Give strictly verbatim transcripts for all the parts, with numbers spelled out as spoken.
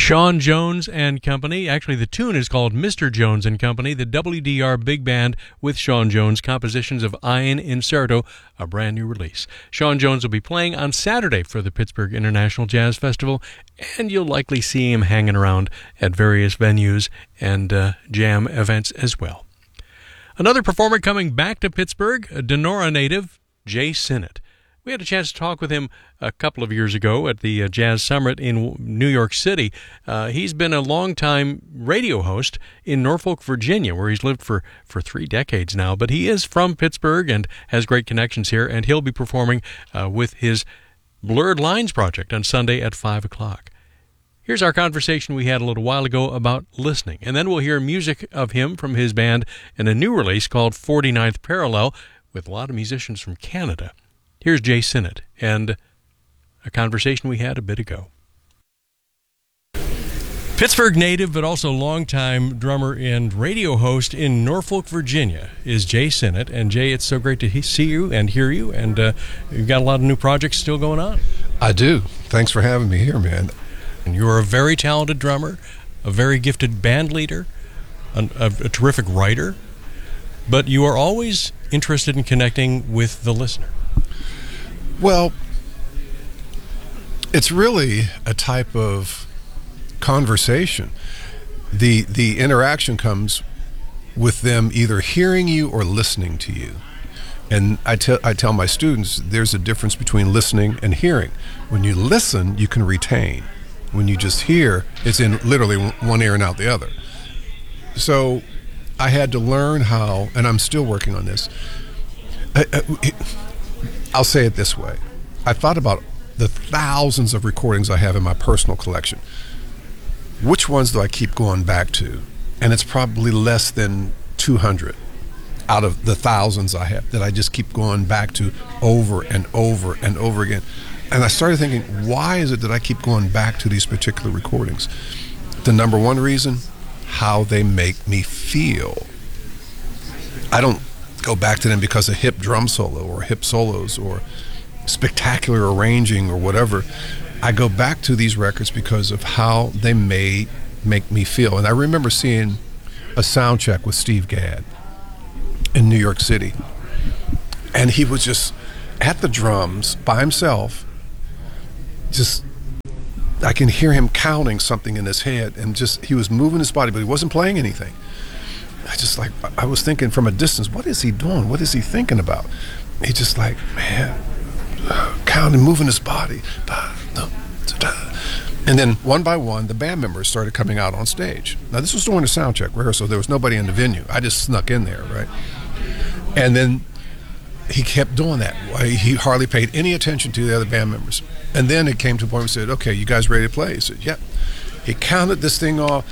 Sean Jones and Company. Actually, the tune is called Mister Jones and Company, the W D R Big Band with Sean Jones, compositions of Ian Incerto, a brand new release. Sean Jones will be playing on Saturday for the Pittsburgh International Jazz Festival, and you'll likely see him hanging around at various venues and uh, jam events as well. Another performer coming back to Pittsburgh, a Donora native, Jay Sinnott. We had a chance to talk with him a couple of years ago at the uh, Jazz Summit in New York City. Uh, he's been a longtime radio host in Norfolk, Virginia, where he's lived for, for three decades now. But he is from Pittsburgh and has great connections here, and he'll be performing uh, with his Blurred Lines project on Sunday at five o'clock. Here's our conversation we had a little while ago about listening, and then we'll hear music of him from his band in a new release called forty-ninth Parallel with a lot of musicians from Canada. Here's Jay Sinnott and a conversation we had a bit ago. Pittsburgh native, but also longtime drummer and radio host in Norfolk, Virginia, is Jay Sinnott. And Jay, it's so great to he- see you and hear you, and uh, you've got a lot of new projects still going on. I do. Thanks for having me here, man. And you're a very talented drummer, a very gifted band leader, a, a, a terrific writer, but you are always interested in connecting with the listener. Well, it's really a type of conversation. The the interaction comes with them either hearing you or listening to you. And I tell I tell my students there's a difference between listening and hearing. When you listen, you can retain. When you just hear, it's in literally one ear and out the other. So I had to learn how, and I'm still working on this. I, I, I'll say it this way. I thought about the thousands of recordings I have in my personal collection. Which ones do I keep going back to? And it's probably less than two hundred out of the thousands I have that I just keep going back to over and over and over again. And I started thinking, why is it that I keep going back to these particular recordings? The number one reason, how they make me feel. I don't go back to them because of hip drum solo or hip solos or spectacular arranging or whatever. I go back to these records because of how they may make me feel. And I remember seeing a sound check with Steve Gadd in New York City. And he was just at the drums by himself. Just, I can hear him counting something in his head, and just, he was moving his body, but he wasn't playing anything. I just like, I was thinking from a distance, what is he doing? What is he thinking about? He just like, man, uh, counting, moving his body. And then one by one, the band members started coming out on stage. Now this was during the sound check rehearsal. There was nobody in the venue. I just snuck in there, right? And then he kept doing that. He hardly paid any attention to the other band members. And then it came to a point where he said, okay, you guys ready to play? He said, yep. He counted this thing off.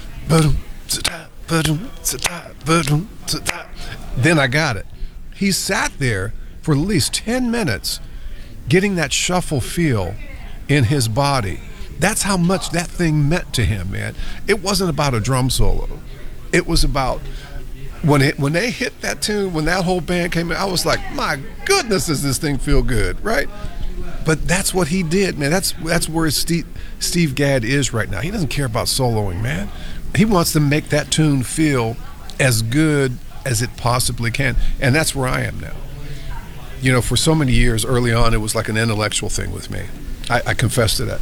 Then I got it. He sat there for at least ten minutes getting that shuffle feel in his body. That's how much that thing meant to him, man. It wasn't about a drum solo. It was about when it when they hit that tune, when that whole band came in, I was like, my goodness, does this thing feel good, right? But that's what he did, man. That's that's where Steve, Steve Gadd is right now. He doesn't care about soloing, man. He wants to make that tune feel as good as it possibly can. And that's where I am now. You know, for so many years early on, it was like an intellectual thing with me. I, I confess to that.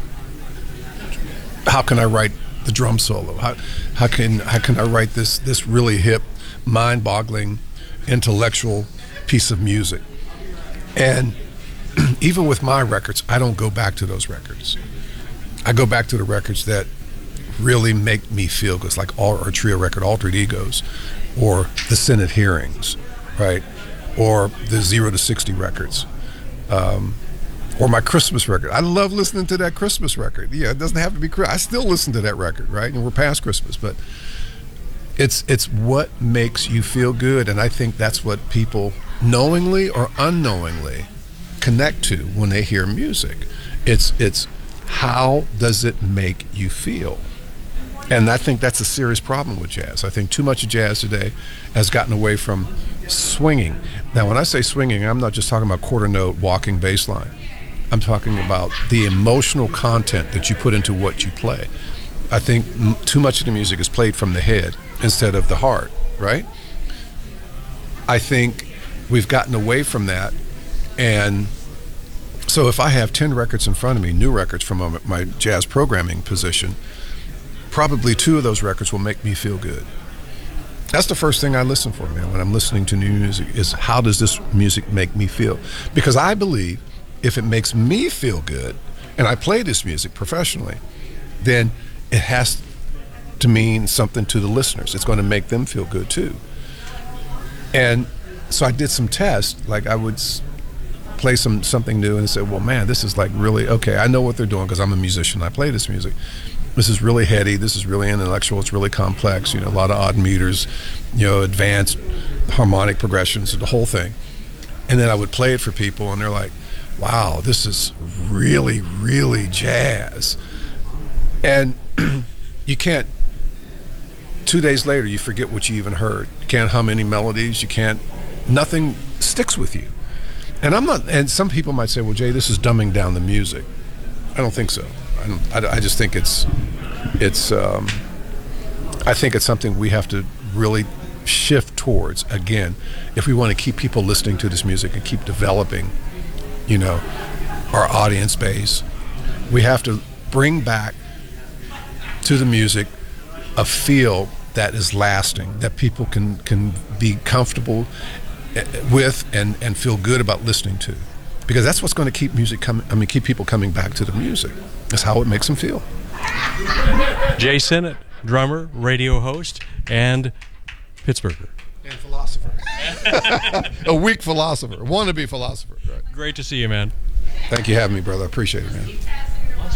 How can I write the drum solo? How how can how can I write this this really hip, mind-boggling, intellectual piece of music? And even with my records, I don't go back to those records. I go back to the records that really make me feel good, like our trio record, Altered Egos, or the Sinnott Hearings, right? Or the Zero to sixty records, um, or my Christmas record. I love listening to that Christmas record. Yeah, it doesn't have to be Christmas. I still listen to that record, right? And we're past Christmas, but it's it's what makes you feel good, and I think that's what people, knowingly or unknowingly, connect to when they hear music. It's it's how does it make you feel? And I think that's a serious problem with jazz. I think too much of jazz today has gotten away from swinging. Now, when I say swinging, I'm not just talking about quarter note walking bass line. I'm talking about the emotional content that you put into what you play. I think m- too much of the music is played from the head instead of the heart, right? I think we've gotten away from that. And so if I have ten records in front of me, new records from my, my jazz programming position, probably two of those records will make me feel good. That's the first thing I listen for, man, when I'm listening to new music, is how does this music make me feel? Because I believe if it makes me feel good, and I play this music professionally, then it has to mean something to the listeners. It's going to make them feel good too. And so I did some tests, like I would s- play some something new and say, well, man, this is like really, okay, I know what they're doing because I'm a musician. I play this music. This is really heady. This is really intellectual. It's really complex. You know, a lot of odd meters, you know, advanced harmonic progressions, the whole thing. And then I would play it for people, and they're like, wow, this is really, really jazz. And you can't, two days later, you forget what you even heard. You can't hum any melodies. You can't, nothing sticks with you. And I'm not, and some people might say, well, Jay, this is dumbing down the music. I don't think so. I, don't, I, I just think it's, it's, um, I think it's something we have to really shift towards, again, if we want to keep people listening to this music and keep developing, you know, our audience base. We have to bring back to the music a feel that is lasting, that people can, can be comfortable with and, and feel good about listening to. Because that's what's going to keep music coming, I mean, keep people coming back to the music. That's how it makes them feel. Jay Sinnott, drummer, radio host, and Pittsburgher. And philosopher. A weak philosopher, wannabe philosopher. Right. Great to see you, man. Thank you for having me, brother. I appreciate it, man.